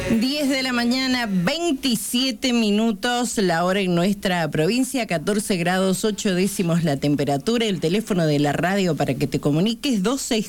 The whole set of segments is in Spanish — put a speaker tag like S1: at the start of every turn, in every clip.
S1: 10 de la mañana, 27 minutos, la hora en nuestra provincia, 14 grados 8 décimos la temperatura. El teléfono de la radio para que te comuniques,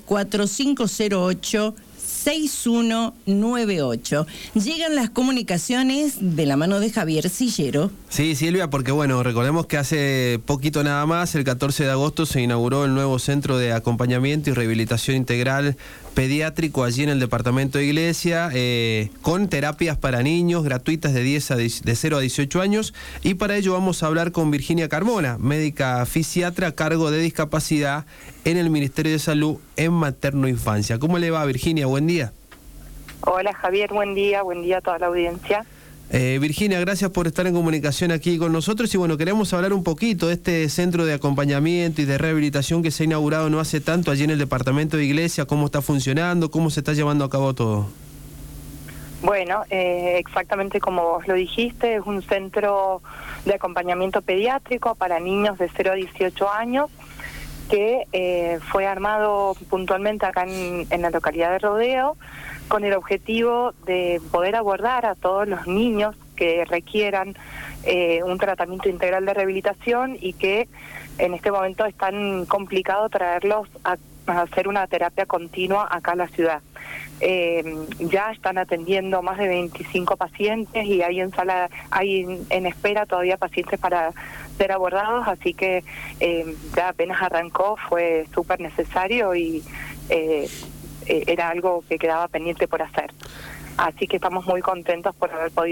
S1: 264-508-6198. Llegan las comunicaciones de la mano de Javier Sillero.
S2: Sí, Silvia, porque bueno, recordemos que hace poquito nada más, el 14 de agosto, se inauguró el nuevo Centro de Acompañamiento y Rehabilitación Integral Pediátrico allí en el departamento de Iglesia, con terapias para niños gratuitas de 0 a 18 años, y para ello vamos a hablar con Virginia Carmona, médica fisiatra a cargo de discapacidad en el Ministerio de Salud en Materno Infancia. ¿Cómo le va, Virginia? Buen día.
S3: Hola, Javier, buen día a toda la audiencia.
S2: Virginia, gracias por estar en comunicación aquí con nosotros, y bueno, queremos hablar un poquito de este centro de acompañamiento y de rehabilitación que se ha inaugurado no hace tanto allí en el departamento de Iglesia. ¿Cómo está funcionando? ¿Cómo se está llevando a cabo todo?
S3: Bueno, exactamente como vos lo dijiste, es un centro de acompañamiento pediátrico para niños de 0 a 18 años que fue armado puntualmente acá en la localidad de Rodeo, con el objetivo de poder abordar a todos los niños que requieran un tratamiento integral de rehabilitación y que en este momento es tan complicado traerlos a hacer una terapia continua acá en la ciudad. Ya están atendiendo más de 25 pacientes y hay en espera todavía pacientes para ser abordados, así que ya apenas arrancó, fue súper necesario y era algo que quedaba pendiente por hacer. Así que estamos muy contentos por haber podido